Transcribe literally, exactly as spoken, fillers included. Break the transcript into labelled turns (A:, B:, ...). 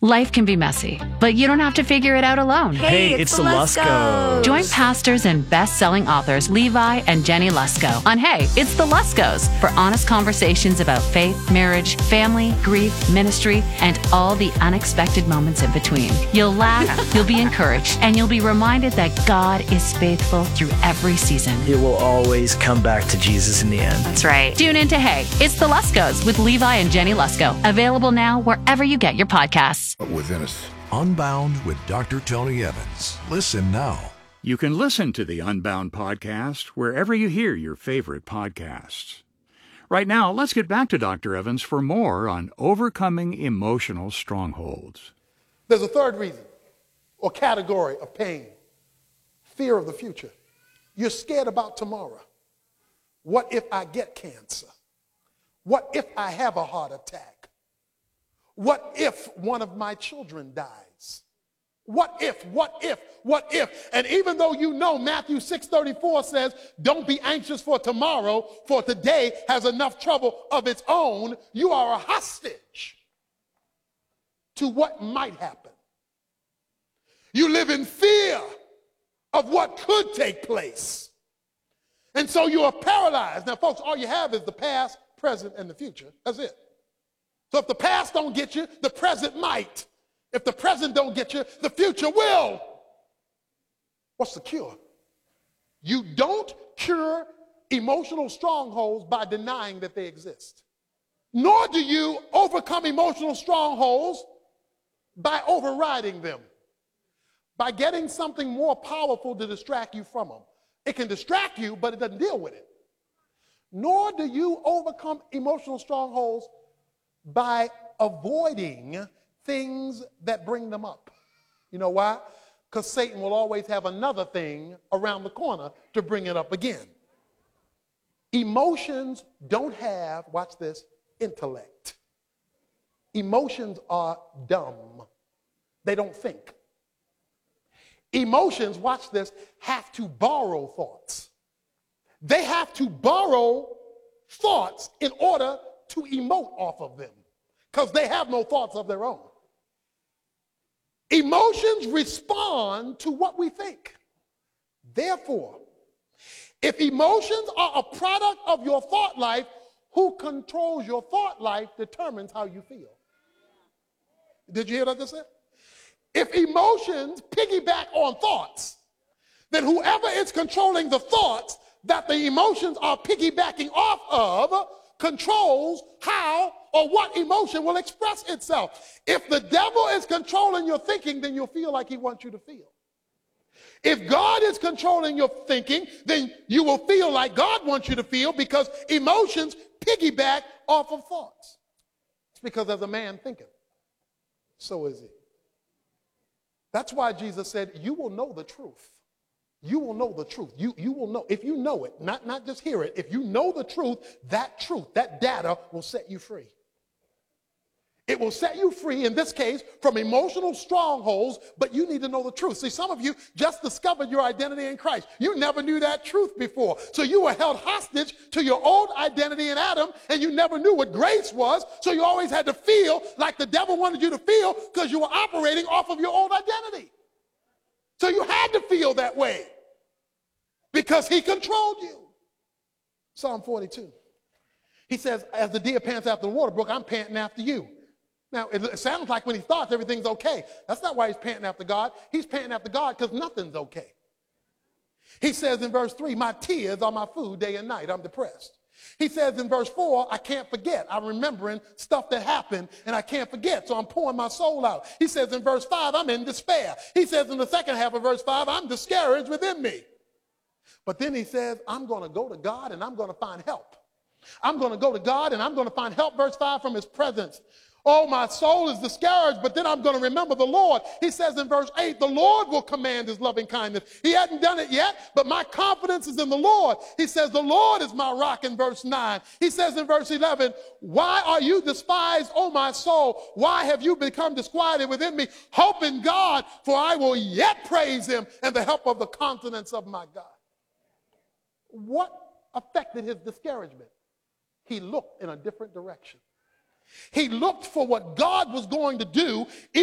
A: Life can be messy, but you don't have to figure it out alone.
B: Hey,
C: Hey,
B: it's,
C: it's
B: the
C: the
B: Luskos.
A: Join pastors and best-selling authors Levi and Jenny Lusko on Hey, It's the Luskos for honest conversations about faith, marriage, family, grief, ministry, and all the unexpected moments in between. You'll laugh, you'll be encouraged, and you'll be reminded that God is faithful through every season.
C: It will always come back to Jesus in the end.
A: That's right. Tune in to Hey, It's the Luskos with Levi and Jenny Lusko. Available now wherever you get your podcasts.
D: Within us. Unbound with Doctor Tony Evans. Listen now.
E: You can listen to the Unbound podcast wherever you hear your favorite podcasts. Right now, let's get back to Doctor Evans for more on overcoming emotional strongholds.
F: There's a third reason or category of pain, fear of the future. You're scared about tomorrow. What if I get cancer? What if I have a heart attack? What if one of my children dies? What if, what if, what if? And even though you know Matthew six thirty-four says, don't be anxious for tomorrow, for today has enough trouble of its own, you are a hostage to what might happen. You live in fear of what could take place. And so you are paralyzed. Now, folks, all you have is the past, present, and the future. That's it. So if the past don't get you, the present might. If the present don't get you, the future will. What's the cure? You don't cure emotional strongholds by denying that they exist. Nor do you overcome emotional strongholds by overriding them, by getting something more powerful to distract you from them. It can distract you, but it doesn't deal with it. Nor do you overcome emotional strongholds by avoiding things that bring them up. You know why? Because Satan will always have another thing around the corner to bring it up again. Emotions don't have, watch this, intellect. Emotions are dumb. They don't think. Emotions, watch this, have to borrow thoughts. They have to borrow thoughts in order to emote off of them, because they have no thoughts of their own. Emotions respond to what we think. Therefore, if emotions are a product of your thought life, who controls your thought life determines how you feel. Did you hear what I just said? If emotions piggyback on thoughts, then whoever is controlling the thoughts that the emotions are piggybacking off of controls how or what emotion will express itself. If the devil is controlling your thinking, then you'll feel like he wants you to feel. If God is controlling your thinking, then you will feel like God wants you to feel, because emotions piggyback off of thoughts. It's because as a man thinketh, so is he. That's why Jesus said, you will know the truth. You will know the truth. You, you will know. If you know it, not, not just hear it, if you know the truth, that truth, that data will set you free. It will set you free, in this case, from emotional strongholds, but you need to know the truth. See, some of you just discovered your identity in Christ. You never knew that truth before. So you were held hostage to your old identity in Adam, and you never knew what grace was, so you always had to feel like the devil wanted you to feel because you were operating off of your old identity. So you had to feel that way because he controlled you. Psalm forty-two. He says, as the deer pants after the water brook, I'm panting after you. Now, it sounds like when he starts, everything's okay. That's not why he's panting after God. He's panting after God because nothing's okay. He says in verse three, my tears are my food day and night. I'm depressed. He says in verse four, I can't forget. I'm remembering stuff that happened and I can't forget, so I'm pouring my soul out. He says in verse five, I'm in despair. He says in the second half of verse five, I'm discouraged within me. But then he says, I'm going to go to God and I'm going to find help. I'm going to go to God and I'm going to find help, verse five, from his presence. Oh, my soul is discouraged, but then I'm going to remember the Lord. He says in verse eight, the Lord will command his loving kindness. He hadn't done it yet, but my confidence is in the Lord. He says, the Lord is my rock in verse nine. He says in verse eleven, why are you despised, O my soul? Why have you become disquieted within me? Hope in God, for I will yet praise him and the help of the countenance of my God. What affected his discouragement? He looked in a different direction. He looked for what God was going to do.